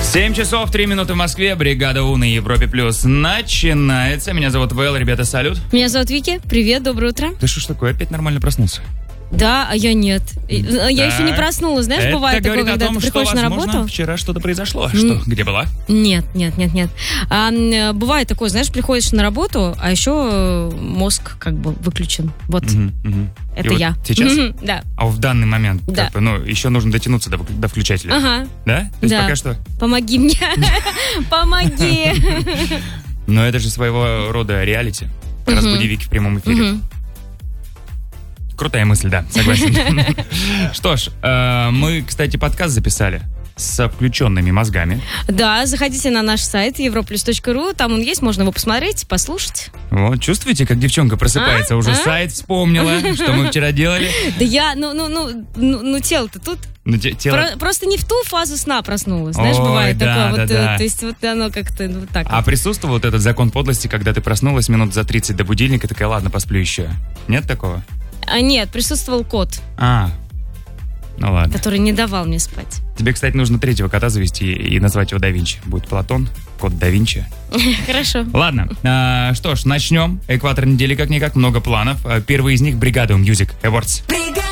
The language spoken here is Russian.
7 часов 3 минуты в Москве. Бригада У на Европе Плюс начинается. Меня зовут Вэл. Ребята, салют. Меня зовут Вики. Привет, доброе утро. Ты что ж такое? Опять нормально проснулся? Да, а я нет. Я еще не проснулась. Знаешь, это бывает такое, когда ты приходишь на работу. Вчера что-то произошло. Что? Где была? Нет. Бывает такое, знаешь, приходишь на работу, а еще мозг как бы выключен. Вот. Это я. Вот сейчас? Да. А в данный момент? Да. Еще нужно дотянуться до включателя. Ага. Да? То есть пока что... Помоги мне. Помоги. Но это же своего рода реалити. Разбуди Вики в прямом эфире. Крутая мысль, да, согласен. Что ж, мы, кстати, подкаст записали с включенными мозгами. Да, заходите на наш сайт europlus.ru, там он есть, можно его посмотреть, послушать. Вот, чувствуете, как девчонка просыпается, уже сайт вспомнила, что мы вчера делали. Да я, тело-то тут. Тело... Просто не в ту фазу сна проснулась. Знаешь, бывает такое. То есть вот оно как-то вот так. А присутствовал вот этот закон подлости, когда ты проснулась минут за 30 до будильника, такая, ладно, посплю еще? Нет такого? Нет, присутствовал кот. Ну ладно. Который не давал мне спать. Тебе, кстати, нужно третьего кота завести и назвать его Да Винчи. Будет Платон, кот Да Винчи. Хорошо. Ладно, что ж, начнем. Экватор недели как-никак, много планов. Первый из них — Бригада Music Awards.